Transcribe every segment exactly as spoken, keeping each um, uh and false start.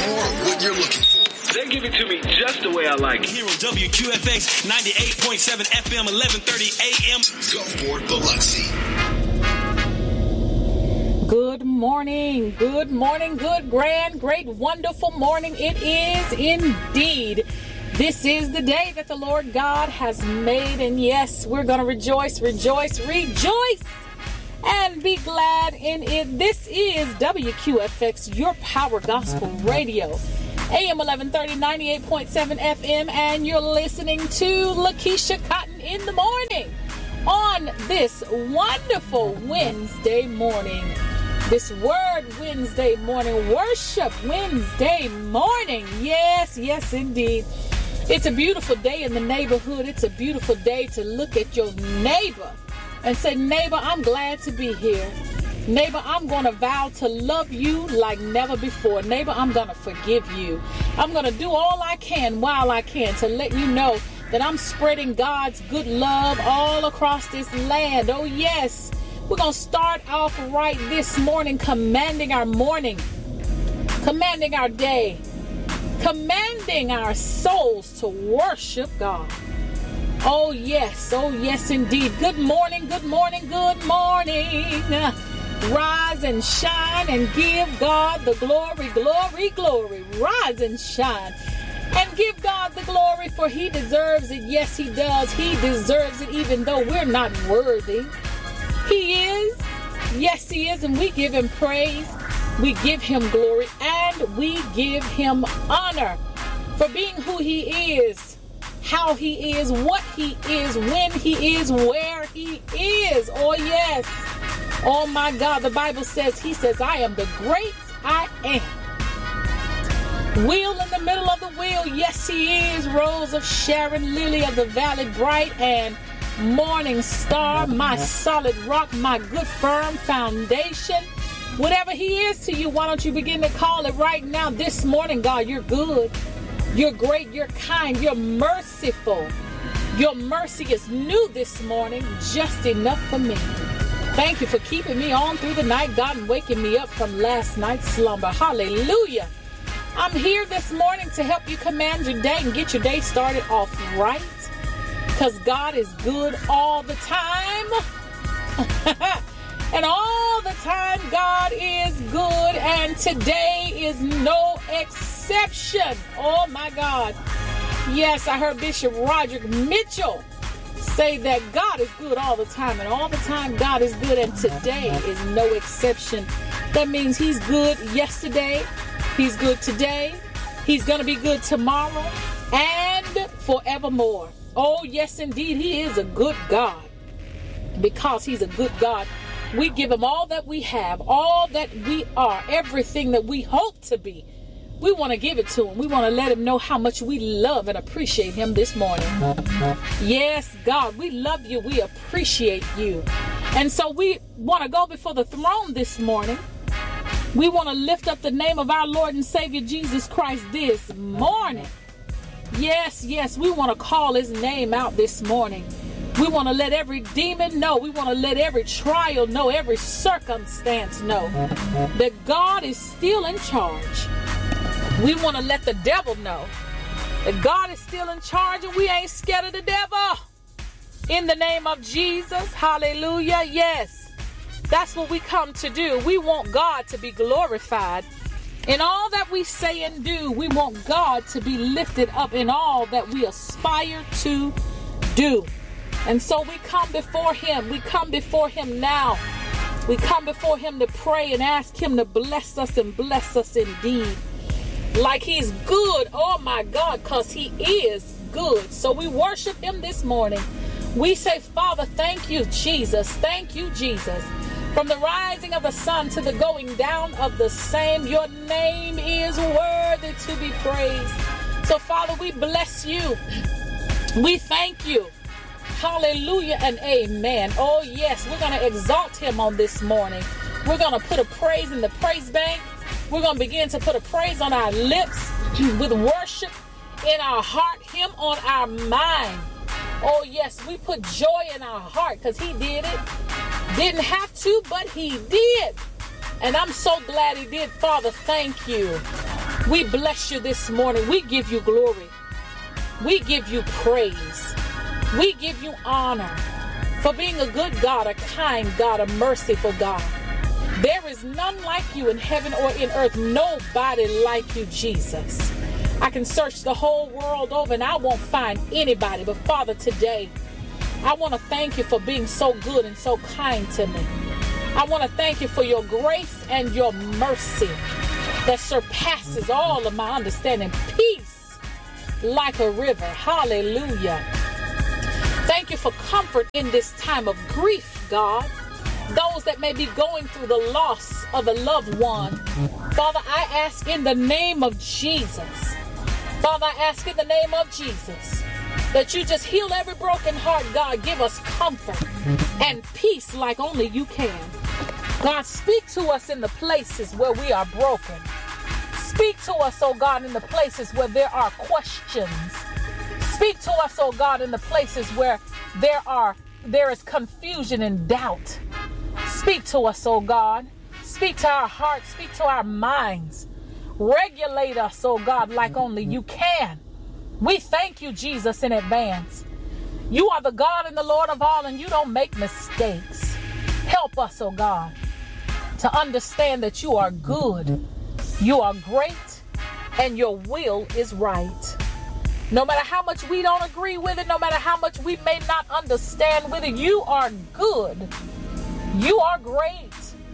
more of what you're looking for. They give it to me just the way I like it. Here on W Q F X ninety-eight point seven F M, eleven thirty A M. Gulfport, Biloxi. Good morning, good morning, good, grand, great, wonderful morning. It is indeed. This is the day that the Lord God has made. And yes, we're going to rejoice, rejoice, rejoice, and be glad in it. This is W Q F X, your power gospel radio. A M eleven thirty, ninety-eight point seven F M, and you're listening to Lakeisha Cotton in the morning on this wonderful Wednesday morning. This Word Wednesday morning, Worship Wednesday morning. Yes, yes, indeed. It's a beautiful day in the neighborhood. It's a beautiful day to look at your neighbor and say, neighbor, I'm glad to be here. Neighbor, I'm going to vow to love you like never before. Neighbor, I'm going to forgive you. I'm going to do all I can while I can to let you know that I'm spreading God's good love all across this land. Oh, yes. We're going to start off right this morning, commanding our morning, commanding our day, commanding our souls to worship God. Oh, yes. Oh, yes, indeed. Good morning. Good morning. Good morning. Rise and shine and give God the glory, glory, glory. Rise and shine and give God the glory, for he deserves it. Yes, he does. He deserves it, even though we're not worthy. He is. Yes, he is. And we give him praise. We give him glory. And we give him honor for being who he is, how he is, what he is, when he is, where he is. Oh, yes. Oh, my God. The Bible says, he says, I am the great I am. Wheel in the middle of the wheel. Yes, he is. Rose of Sharon, lily of the valley, bright and morning star, my solid rock, my good firm foundation. Whatever he is to you, why don't you begin to call it right now this morning? God, you're good. You're great. You're kind. You're merciful. Your mercy is new this morning, just enough for me. Thank you for keeping me on through the night, God, and waking me up from last night's slumber. Hallelujah. I'm here this morning to help you command your day and get your day started off right. Because God is good all the time. And all the time, God is good. And today is no exception. Oh, my God. Yes, I heard Bishop Roderick Mitchell say that God is good all the time. And all the time, God is good. And today is no exception. That means he's good yesterday. He's good today. He's going to be good tomorrow and forevermore. Oh, yes, indeed. He is a good God. Because he's a good God, we give him all that we have, all that we are, everything that we hope to be. We want to give it to him. We want to let him know how much we love and appreciate him this morning. Yes, God, we love you. We appreciate you. And so we want to go before the throne this morning. We want to lift up the name of our Lord and Savior Jesus Christ this morning. Yes, yes, we want to call his name out this morning. We want to let every demon know. We want to let every trial know, every circumstance know that God is still in charge. We want to let the devil know that God is still in charge and we ain't scared of the devil. In the name of Jesus, hallelujah, yes. That's what we come to do. We want God to be glorified. In all that we say and do, we want God to be lifted up in all that we aspire to do. And so we come before him. We come before him now. We come before him to pray and ask him to bless us and bless us indeed. Like he's good. Oh my God, because he is good. So we worship him this morning. We say, Father, thank you, Jesus. Thank you, Jesus. From the rising of the sun to the going down of the same, your name is worthy to be praised. So, Father, we bless you. We thank you. Hallelujah and amen. Oh, yes, we're going to exalt him on this morning. We're going to put a praise in the praise bank. We're going to begin to put a praise on our lips with worship in our heart, him on our mind. Oh, yes, we put joy in our heart because he did it. Didn't have to, but he did. And I'm so glad he did. Father, thank you. We bless you this morning. We give you glory. We give you praise. We give you honor for being a good God, a kind God, a merciful God. There is none like you in heaven or in earth. Nobody like you, Jesus. I can search the whole world over and I won't find anybody. But Father, today, I want to thank you for being so good and so kind to me. I want to thank you for your grace and your mercy that surpasses all of my understanding. Peace like a river. Hallelujah. Thank you for comfort in this time of grief, God. Those that may be going through the loss of a loved one. Father, I ask in the name of Jesus. Father, I ask in the name of Jesus that you just heal every broken heart, God. Give us comfort and peace like only you can. God, speak to us in the places where we are broken. Speak to us, oh God, in the places where there are questions. Speak to us, oh God, in the places where there are there is confusion and doubt. Speak to us, oh God. Speak to our hearts. Speak to our minds. Regulate us, oh God, like only you can. We thank you, Jesus, in advance. You are the God and the Lord of all, and you don't make mistakes. Help us, oh God, to understand that you are good, you are great, and your will is right. No matter how much we don't agree with it, no matter how much we may not understand with it, you are good, you are great,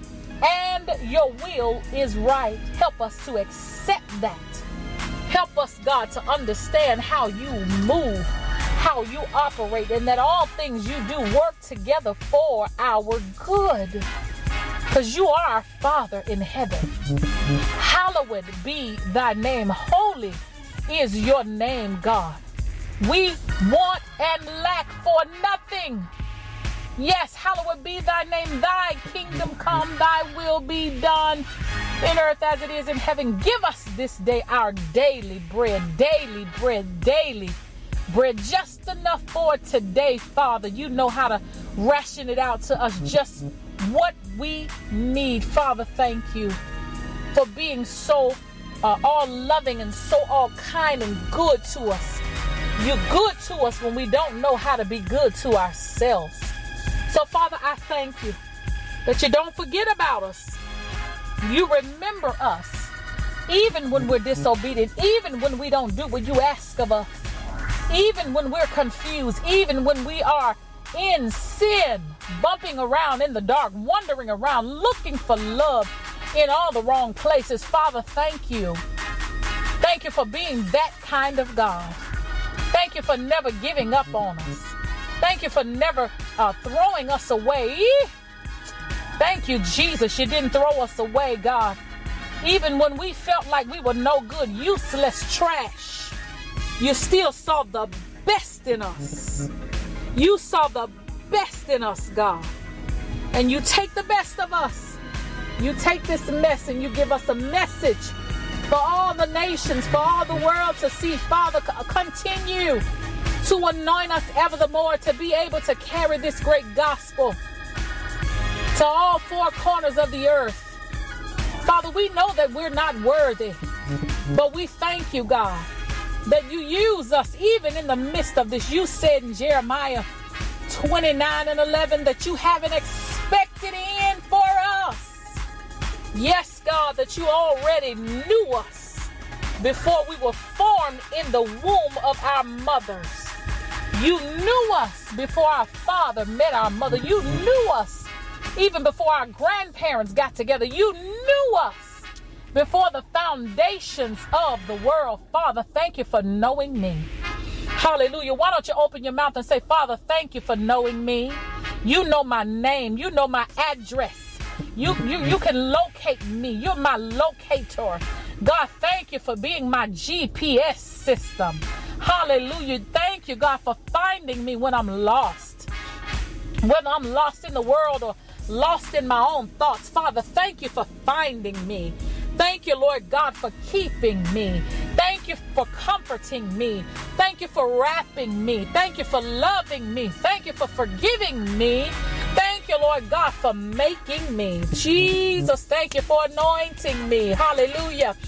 and your will is right. Help us to accept that. Help us, God, to understand how you move, how you operate, and that all things you do work together for our good. Because you are our Father in heaven. Hallowed be thy name. Holy is your name, God. We want and lack for nothing. Yes, hallowed be thy name. Thy kingdom come, thy will be done in earth as it is in heaven. Give us this day our daily bread, daily bread, daily bread. Just enough for today, Father. You know how to ration it out to us just what we need. Father, thank you for being so uh, all loving and so all kind and good to us. You're good to us when we don't know how to be good to ourselves. So, Father, I thank you that you don't forget about us. You remember us even when we're disobedient, even when we don't do what you ask of us, even when we're confused, even when we are in sin, bumping around in the dark, wandering around, looking for love in all the wrong places. Father, thank you. Thank you for being that kind of God. Thank you for never giving up on us. Thank you for never uh, throwing us away. Thank you, Jesus. You didn't throw us away, God. Even when we felt like we were no good, useless trash, you still saw the best in us. You saw the best in us, God. And you take the best of us. You take this mess and you give us a message for all the nations, for all the world to see. Father, continue to anoint us ever the more to be able to carry this great gospel to all four corners of the earth. Father, we know that we're not worthy, but we thank you, God, that you use us even in the midst of this. You said in Jeremiah twenty-nine and eleven that you have an expected end for us. Yes, God, that you already knew us before we were formed in the womb of our mothers. You knew us before our father met our mother. You knew us even before our grandparents got together. You knew us before the foundations of the world. Father, thank you for knowing me. Hallelujah. Why don't you open your mouth and say, Father, thank you for knowing me. You know my name. You know my address. You, you, you can locate me. You're my locator. God, thank you for being my G P S system. Hallelujah. Thank you, God, for finding me when I'm lost. Whether I'm lost in the world or lost in my own thoughts. Father, thank you for finding me. Thank you, Lord God, for keeping me. Thank you for comforting me. Thank you for wrapping me. Thank you for loving me. Thank you for forgiving me. Thank you, Lord God, for making me. Jesus, thank you for anointing me. Hallelujah.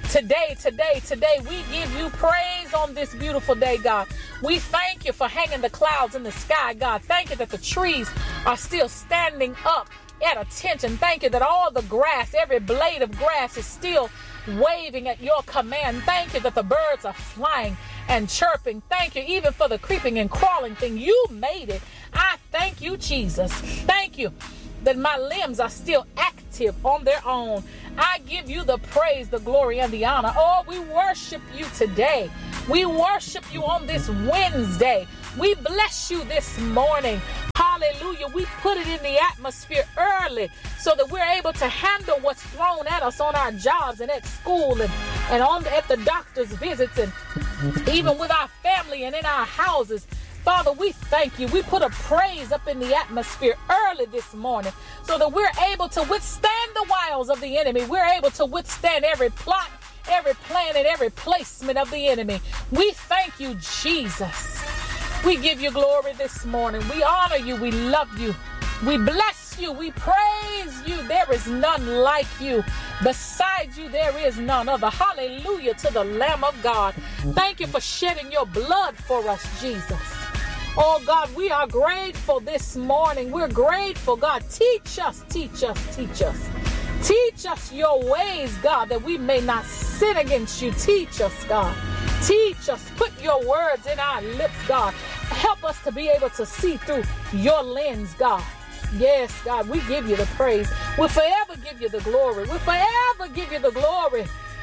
Today, today, today, we give you praise on this beautiful day, God. We thank you for hanging the clouds in the sky, God. Thank you that the trees are still standing up at attention. Thank you that all the grass, every blade of grass is still waving at your command. Thank you that the birds are flying and chirping. Thank you even for the creeping and crawling thing. You made it. I thank you, Jesus. Thank you that my limbs are still active on their own. I give you the praise, the glory, and the honor. Oh, we worship you today. We worship you on this Wednesday. We bless you this morning. Hallelujah. We put it in the atmosphere early so that we're able to handle what's thrown at us on our jobs and at school and, and on at the doctor's visits and even with our family and in our houses. Father, we thank you. We put a praise up in the atmosphere early this morning so that we're able to withstand the wiles of the enemy. We're able to withstand every plot, every plan, and every placement of the enemy. We thank you, Jesus. We give you glory this morning. We honor you. We love you. We bless you. We praise you. There is none like you. Besides you, there is none other. Hallelujah to the Lamb of God. Thank you for shedding your blood for us, Jesus. Oh, God, we are grateful this morning. We're grateful, God. Teach us, teach us, teach us. Teach us your ways, God, that we may not sin against you. Teach us, God. Teach us. Put your words in our lips, God. Help us to be able to see through your lens, God. Yes, God, we give you the praise. We'll forever give you the glory. We'll forever give you the glory.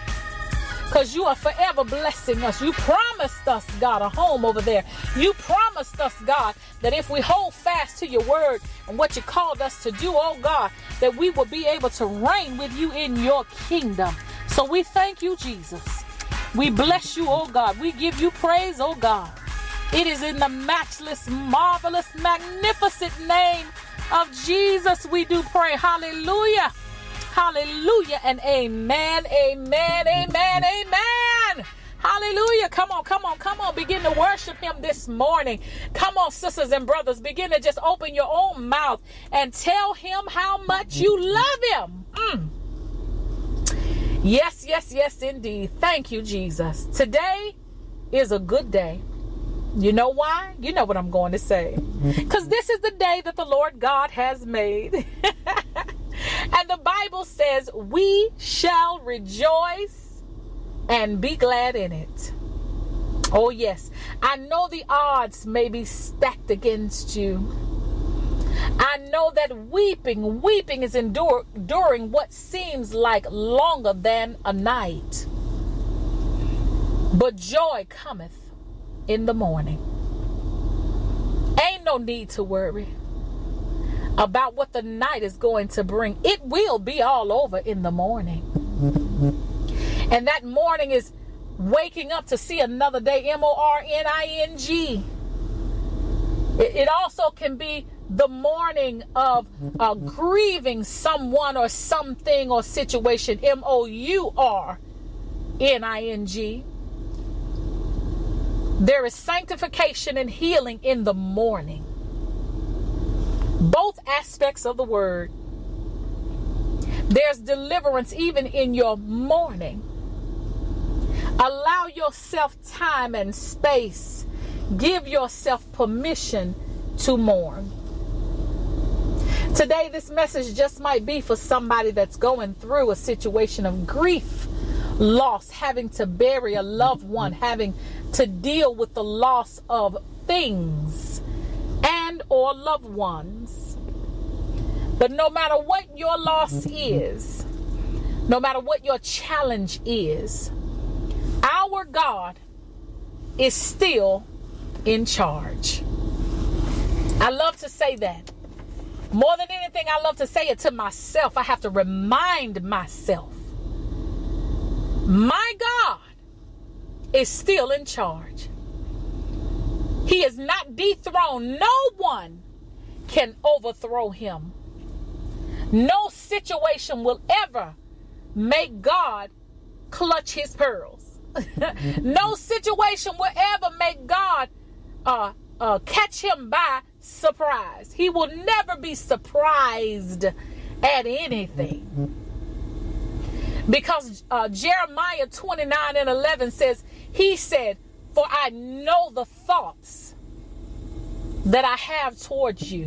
Because you are forever blessing us. You promised us, God, a home over there. You promised us, God, that if we hold fast to your word and what you called us to do, oh God, that we will be able to reign with you in your kingdom. So we thank you, Jesus. We bless you, oh God. We give you praise, oh God. It is in the matchless, marvelous, magnificent name of Jesus we do pray. Hallelujah. Hallelujah and amen, amen, amen, amen. Hallelujah. Come on, come on, come on. Begin to worship him this morning. Come on, sisters and brothers. Begin to just open your own mouth and tell him how much you love him. Mm. Yes, yes, yes, indeed. Thank you, Jesus. Today is a good day. You know why? You know what I'm going to say. Because this is the day that the Lord God has made. And the Bible says, we shall rejoice and be glad in it. Oh, yes. I know the odds may be stacked against you. I know that weeping, weeping is endure, enduring what seems like longer than a night. But joy cometh in the morning. Ain't no need to worry about what the night is going to bring. It will be all over in the morning. And that morning is waking up to see another day. M O R N I N G. It, it also can be the morning of uh, grieving someone or something or situation. M O U R N I N G. There is sanctification and healing in the morning. Both aspects of the word. There's deliverance even in your mourning. Allow yourself time and space. Give yourself permission to mourn. Today, this message just might be for somebody that's going through a situation of grief, loss, having to bury a loved one, having to deal with the loss of things and or loved ones. But no matter what your loss is, no matter what your challenge is, our God is still in charge. I love to say that. More than anything, I love to say it to myself. I have to remind myself, my God is still in charge. He is not dethroned. No one can overthrow him. No situation will ever make God clutch his pearls. No situation will ever make God uh, uh, catch him by surprise. He will never be surprised at anything. Because uh, Jeremiah twenty-nine and eleven says, he said, for I know the thoughts that I have towards you.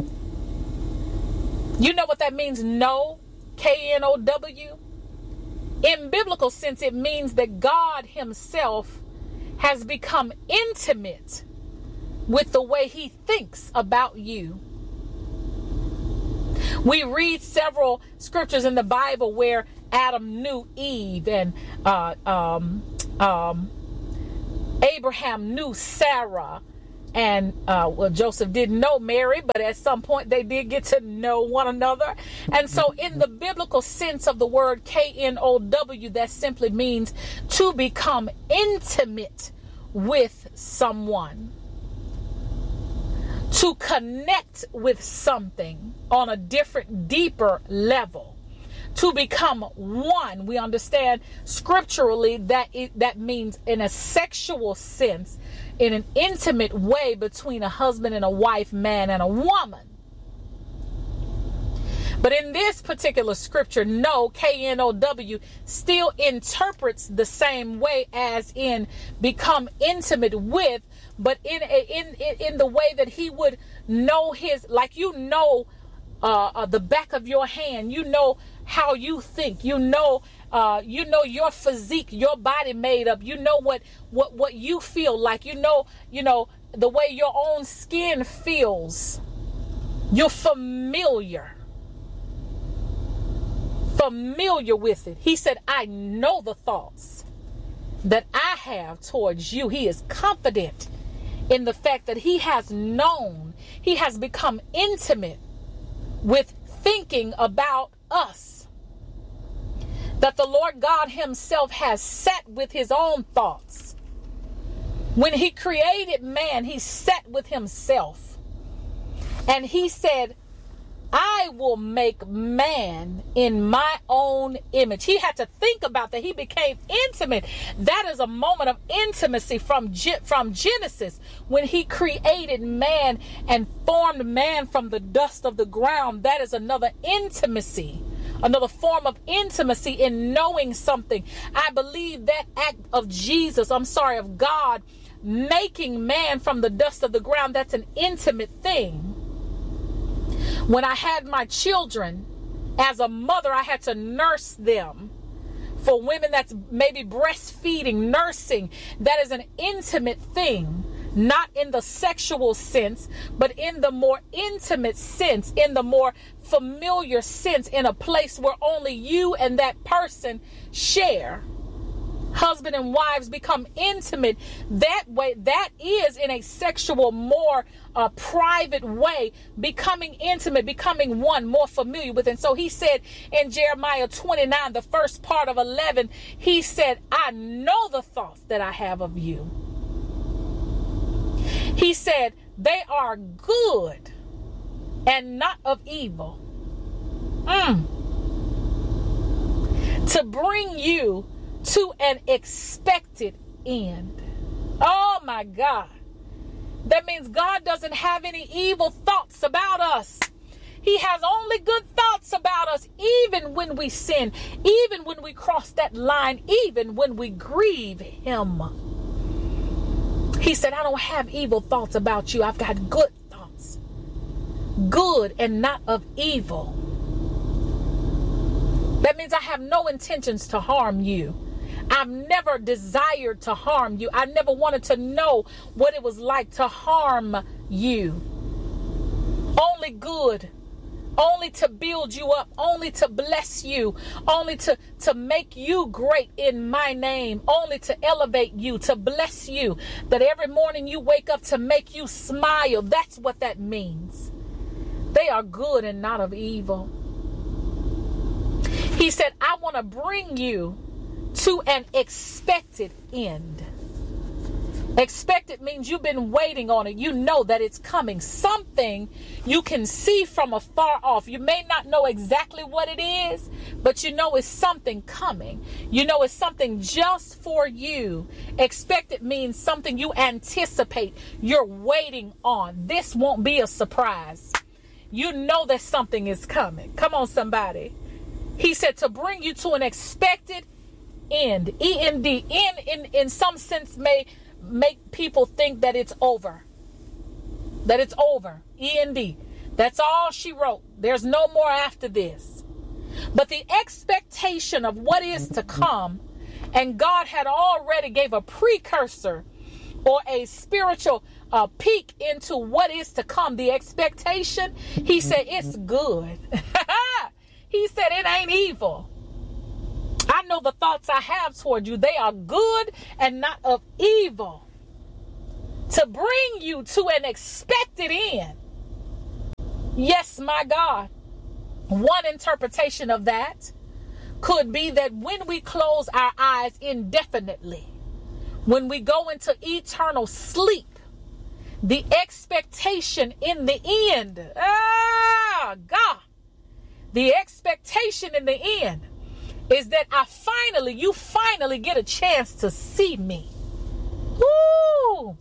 You know what that means? Know, K N O W. In biblical sense, it means that God himself has become intimate with the way he thinks about you. We read several scriptures in the Bible where Adam knew Eve, and uh, um, um, Abraham knew Sarah, and uh, well, Joseph didn't know Mary, but at some point they did get to know one another. And so in the biblical sense of the word K N O W, that simply means to become intimate with someone, to connect with something on a different, deeper level, to become one. We understand scripturally that it, that means in a sexual sense, in an intimate way between a husband and a wife, man and a woman. But in this particular scripture, no, K N O W, still interprets the same way as in become intimate with, but in a, in, in in the way that he would know his, like you know uh, uh, the back of your hand, you know how you think, you know uh, you know your physique, your body made up, you know what what what you feel like, you know you know the way your own skin feels. You're familiar. familiar with it. He said, I know the thoughts that I have towards you. He is confident in the fact that he has known, he has become intimate with thinking about us. That the Lord God himself has sat with his own thoughts. When he created man, he sat with himself. And he said, I will make man in my own image. He had to think about that. He became intimate. That is a moment of intimacy from, from Genesis, when he created man and formed man from the dust of the ground. That is another intimacy, another form of intimacy in knowing something. I believe that act of Jesus, I'm sorry, of God making man from the dust of the ground, that's an intimate thing. When I had my children, as a mother, I had to nurse them. For women that's maybe breastfeeding, nursing, that is an intimate thing. Not in the sexual sense, but in the more intimate sense, in the more familiar sense, in a place where only you and that person share. Husband and wives become intimate that way. That is in a sexual, more uh, private way, becoming intimate, becoming one, more familiar with. And so he said in Jeremiah twenty-nine, the first part of eleven, he said, I know the thoughts that I have of you. He said, they are good and not of evil. Mm. To bring you to an expected end. Oh my God. That means God doesn't have any evil thoughts about us. He has only good thoughts about us, even when we sin, even when we cross that line, even when we grieve him. He said, I don't have evil thoughts about you. I've got good thoughts. Good and not of evil. That means I have no intentions to harm you. I've never desired to harm you. I never wanted to know what it was like to harm you. Only good. Only to build you up. Only to bless you. Only to, to make you great in my name. Only to elevate you. To bless you. That every morning you wake up to make you smile. That's what that means. They are good and not of evil. He said, I want to bring you to an expected end. Expected means you've been waiting on it. You know that it's coming. Something you can see from afar off. You may not know exactly what it is, but you know it's something coming. You know it's something just for you. Expected means something you anticipate. You're waiting on. This won't be a surprise. You know that something is coming. Come on, somebody. He said to bring you to an expected end. E N D. End in, in some sense may make people think that it's over. That it's over. E N D. That's all she wrote. There's no more after this. But the expectation of what is to come, and God had already gave a precursor or a spiritual uh, peek into what is to come. The expectation, he said, it's good. He said, it ain't evil. I know the thoughts I have toward you. They are good and not of evil, to bring you to an expected end. Yes, my God. One interpretation of that could be that when we close our eyes indefinitely, when we go into eternal sleep, the expectation in the end, ah, God, the expectation in the end is that I finally, you finally get a chance to see me. Woo!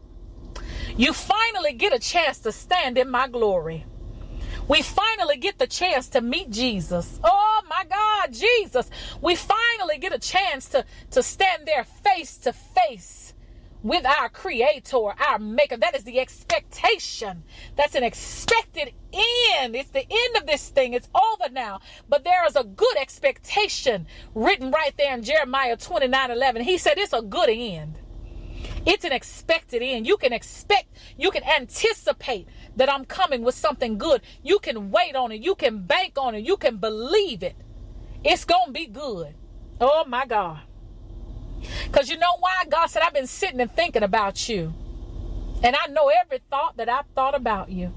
You finally get a chance to stand in my glory. We finally get the chance to meet Jesus. Oh my God, Jesus. We finally get a chance to, to stand there face to face with our Creator, our Maker. That is the expectation. That's an expected end. It's the end of this thing. It's over now. But there is a good expectation written right there in Jeremiah twenty-nine eleven. He said it's a good end. It's an expected end. You can expect, you can anticipate that I'm coming with something good. You can wait on it. You can bank on it. You can believe it. It's going to be good. Oh my God. Because you know why? God said, I've been sitting and thinking about you. And I know every thought that I've thought about you.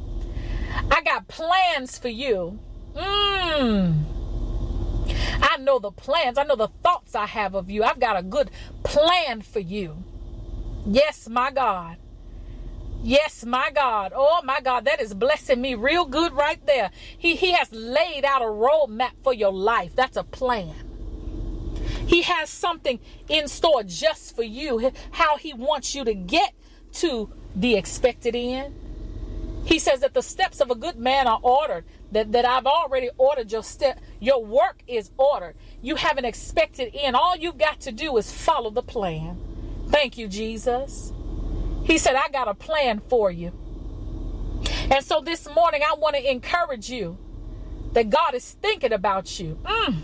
I got plans for you. Mmm. I know the plans. I know the thoughts I have of you. I've got a good plan for you. Yes, my God. Yes, my God. Oh, my God. That is blessing me real good right there. He, he has laid out a roadmap for your life. That's a plan. He has something in store just for you. How he wants you to get to the expected end. He says that the steps of a good man are ordered. That, that I've already ordered your step. Your work is ordered. You have an expected end. All you've got to do is follow the plan. Thank you, Jesus. He said, I got a plan for you. And so this morning, I want to encourage you that God is thinking about you. Mm.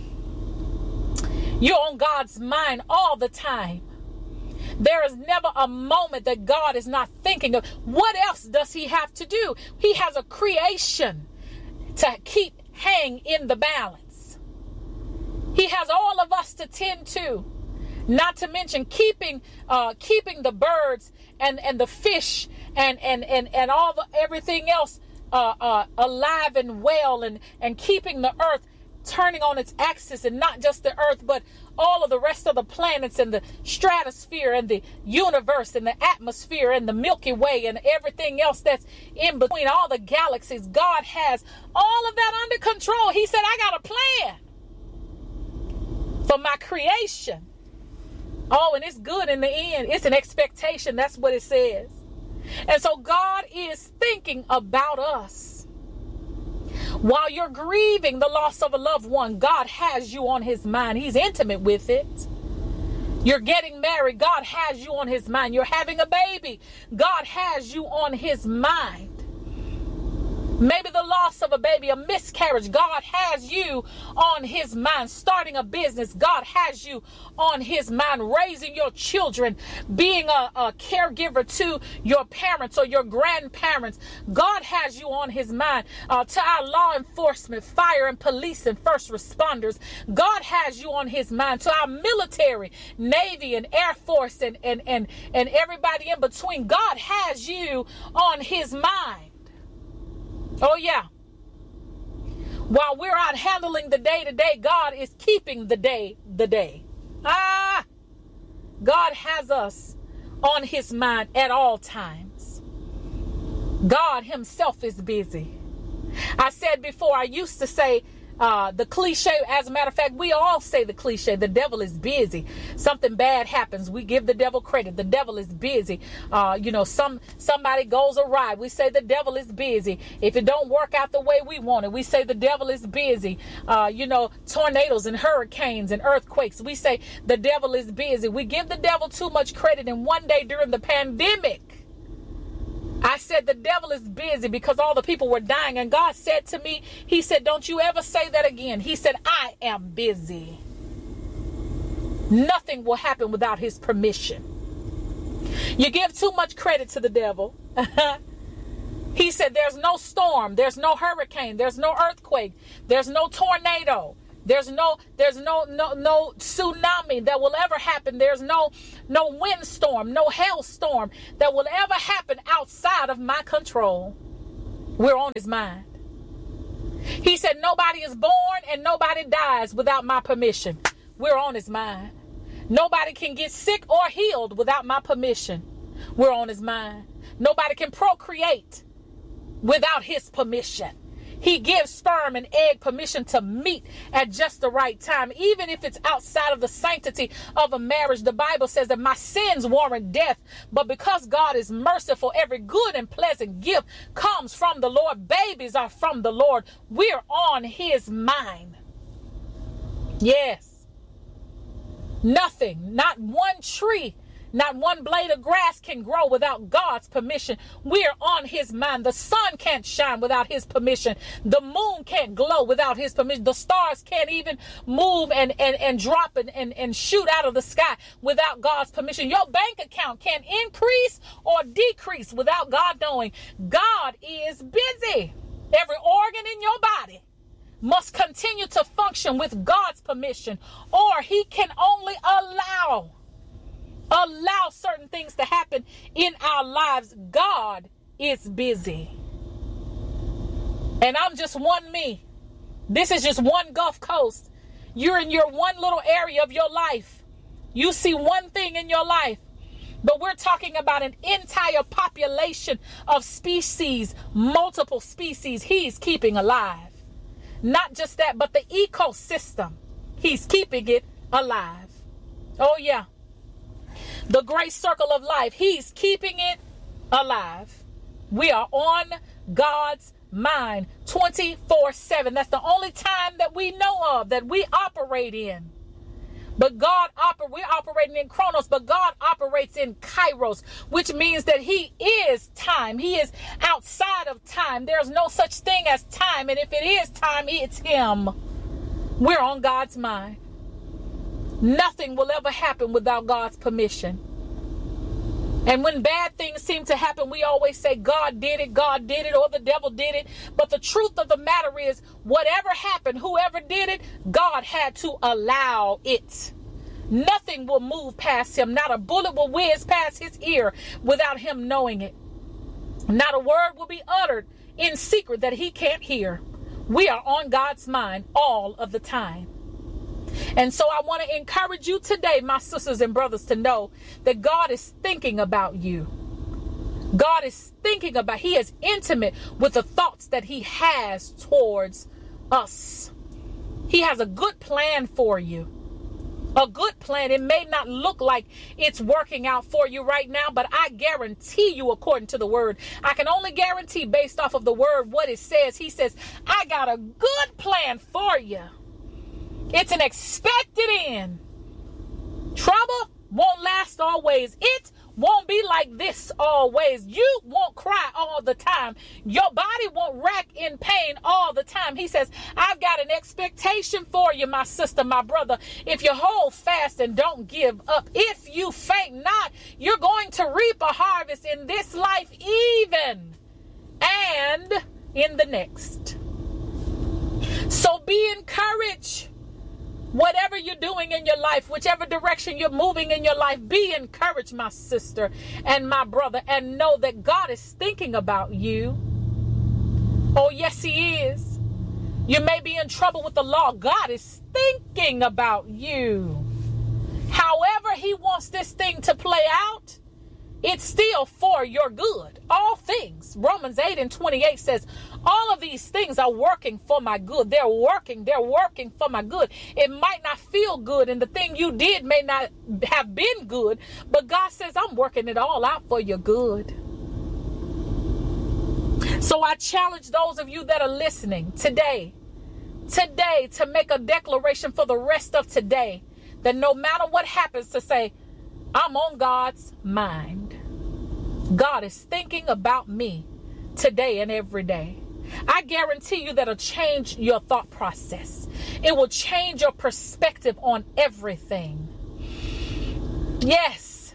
You're on God's mind all the time. There is never a moment that God is not thinking of. What else does he have to do? He has a creation to keep hang in the balance. He has all of us to tend to. Not to mention keeping uh, keeping the birds and, and the fish and, and, and, and all the everything else uh, uh, alive and well, and, and keeping the earth turning on its axis, and not just the earth, but all of the rest of the planets and the stratosphere and the universe and the atmosphere and the Milky Way and everything else that's in between, all the galaxies. God has all of that under control. He said, I got a plan for my creation. Oh, and it's good in the end. It's an expectation. That's what it says. And so God is thinking about us. While you're grieving the loss of a loved one, God has you on his mind. He's intimate with it. You're getting married. God has you on his mind. You're having a baby. God has you on his mind. Maybe the loss of a baby, a miscarriage. God has you on his mind. Starting a business. God has you on his mind. Raising your children. Being a, a caregiver to your parents or your grandparents. God has you on his mind. Uh, to our law enforcement, fire and police and first responders. God has you on his mind. To our military, Navy and Air Force and, and, and, and everybody in between. God has you on his mind. Oh, yeah. While we're out handling the day to day, God is keeping the day the day. Ah, God has us on his mind at all times. God himself is busy. I said before, I used to say Uh, the cliche, as a matter of fact, we all say the cliche, the devil is busy. Something bad happens, we give the devil credit. The devil is busy. Uh, you know, some somebody goes awry, we say the devil is busy. If it don't work out the way we want it, we say the devil is busy. Uh, you know, tornadoes and hurricanes and earthquakes, we say the devil is busy. We give the devil too much credit. And one day during the pandemic, I said the devil is busy because all the people were dying. And God said to me, he said, don't you ever say that again. He said, I am busy. Nothing will happen without his permission. You give too much credit to the devil. He said, there's no storm. There's no hurricane. There's no earthquake. There's no tornado. There's no, there's no, no, no tsunami that will ever happen. There's no, no windstorm, no hailstorm that will ever happen outside of my control. We're on his mind. He said, nobody is born and nobody dies without my permission. We're on his mind. Nobody can get sick or healed without my permission. We're on his mind. Nobody can procreate without his permission. He gives sperm and egg permission to meet at just the right time, even if it's outside of the sanctity of a marriage. The Bible says that my sins warrant death, but because God is merciful, every good and pleasant gift comes from the Lord. Babies are from the Lord. We're on his mind. Yes. Nothing, not one tree, not one blade of grass can grow without God's permission. We're on his mind. The sun can't shine without his permission. The moon can't glow without his permission. The stars can't even move and, and, and drop and, and, and shoot out of the sky without God's permission. Your bank account can't increase or decrease without God knowing. God is busy. Every organ in your body must continue to function with God's permission, or he can only allow Allow certain things to happen in our lives. God is busy. And I'm just one me. This is just one Gulf Coast. You're in your one little area of your life. You see one thing in your life. But we're talking about an entire population of species, multiple species he's keeping alive. Not just that, but the ecosystem. He's keeping it alive. Oh, yeah. The great circle of life, he's keeping it alive. We are on God's mind twenty-four seven. That's the only time that we know of that we operate in. But God, oper- we're operating in Chronos, but God operates in Kairos, which means that he is time. He is outside of time. There's no such thing as time. And if it is time, it's him. We're on God's mind. Nothing will ever happen without God's permission. And when bad things seem to happen, we always say God did it, God did it, or the devil did it. But the truth of the matter is, whatever happened, whoever did it, God had to allow it. Nothing will move past him. Not a bullet will whiz past his ear without him knowing it. Not a word will be uttered in secret that he can't hear. We are on God's mind all of the time. And so I want to encourage you today, my sisters and brothers, to know that God is thinking about you. God is thinking about, he is intimate with the thoughts that he has towards us. He has a good plan for you. A good plan. It may not look like it's working out for you right now, but I guarantee you, according to the word, I can only guarantee based off of the word what it says. He says, I got a good plan for you. It's an expected end. Trouble won't last always. It won't be like this always. You won't cry all the time. Your body won't rack in pain all the time. He says, I've got an expectation for you, my sister, my brother. If you hold fast and don't give up, if you faint not, you're going to reap a harvest in this life even and in the next. So be encouraged. Whatever you're doing in your life, whichever direction you're moving in your life, be encouraged, my sister and my brother, and know that God is thinking about you. Oh, yes, he is. You may be in trouble with the law. God is thinking about you. However he wants this thing to play out, it's still for your good. All things. Romans eight and twenty-eight says, All of these things are working for my good. They're working. They're working for my good. It might not feel good, and the thing you did may not have been good, but God says, I'm working it all out for your good. So I challenge those of you that are listening today, today, to make a declaration for the rest of today, that no matter what happens, to say, I'm on God's mind. God is thinking about me today and every day. I guarantee you that'll change your thought process. It will change your perspective on everything. Yes.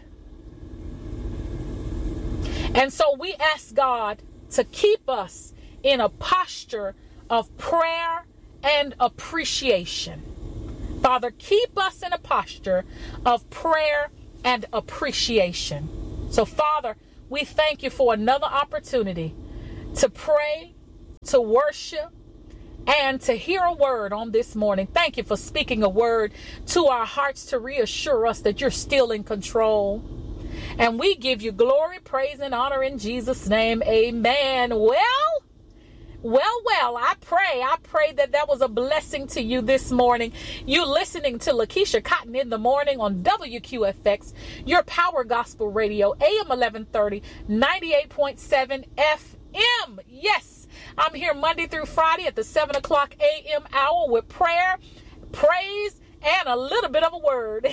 And so we ask God to keep us in a posture of prayer and appreciation. Father, keep us in a posture of prayer and appreciation. So, Father, we thank you for another opportunity to pray, to worship, and to hear a word on this morning. Thank you for speaking a word to our hearts to reassure us that you're still in control. And we give you glory, praise, and honor in Jesus' name. Amen. Well, well, well, I pray, I pray that that was a blessing to you this morning. You listening to Lakeisha Cotton in the morning on W Q F X, your Power Gospel Radio, A M eleven thirty, ninety-eight point seven F M. Yes, I'm here Monday through Friday at the seven o'clock a m hour with prayer, praise, and a little bit of a word.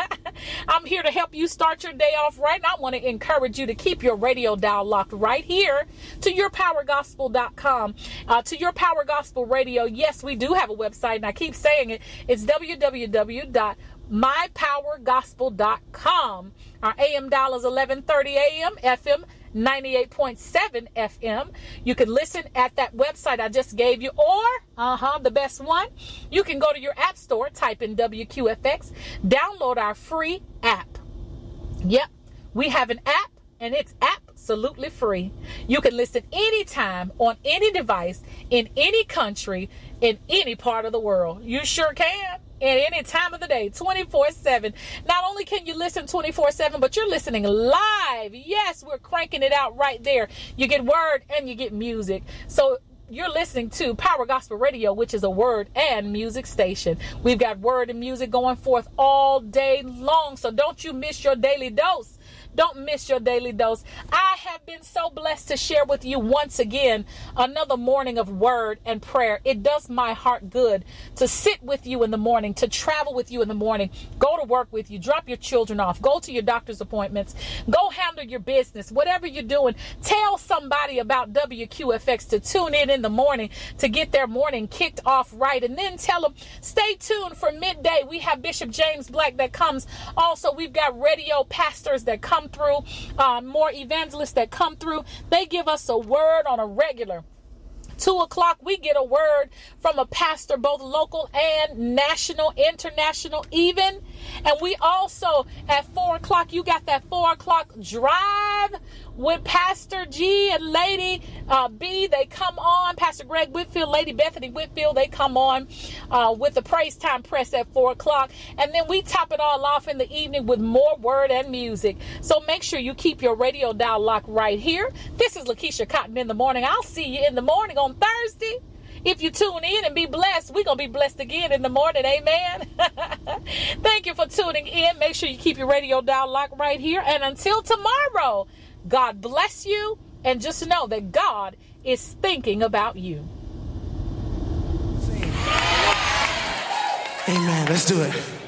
I'm here to help you start your day off right. And I want to encourage you to keep your radio dial locked right here to your power gospel dot com, uh, to Your Power Gospel Radio. Yes, we do have a website, and I keep saying it. It's w w w dot my power gospel dot com. Our A M dial is eleven thirty a m, F M ninety-eight point seven F M. You can listen at that website I just gave you, or uh-huh, the best one, you can go to your app store, type in W Q F X, download our free app. Yep, we have an app, and it's absolutely free. You can listen anytime on any device in any country in any part of the world. You sure can. At any time of the day, twenty-four seven. Not only can you listen twenty-four seven, but you're listening live. Yes, we're cranking it out right there. You get word and you get music. So you're listening to Power Gospel Radio, which is a word and music station. We've got word and music going forth all day long. So don't you miss your daily dose. Don't miss your daily dose. I have been so blessed to share with you once again another morning of word and prayer. It does my heart good to sit with you in the morning, to travel with you in the morning, go to work with you, drop your children off, go to your doctor's appointments, go handle your business, whatever you're doing. Tell somebody about W Q F X to tune in in the morning to get their morning kicked off right. And then tell them, stay tuned for midday. We have Bishop James Black that comes. Also, we've got radio pastors that come through, uh, more evangelists that come through. They give us a word on a regular. Two o'clock, we get a word from a pastor, both local and national, international even. And we also, at four o'clock, you got that four o'clock drive with Pastor G and Lady uh, B. They come on. Pastor Greg Whitfield, Lady Bethany Whitfield, they come on uh, with the Praise Time Press at four o'clock. And then we top it all off in the evening with more word and music. So make sure you keep your radio dial locked right here. This is Lakeisha Cotton in the morning. I'll see you in the morning on Thursday. If you tune in and be blessed, we're going to be blessed again in the morning. Amen. Thank you for tuning in. Make sure you keep your radio dial locked right here. And until tomorrow, God bless you. And just know that God is thinking about you. Amen. Let's do it.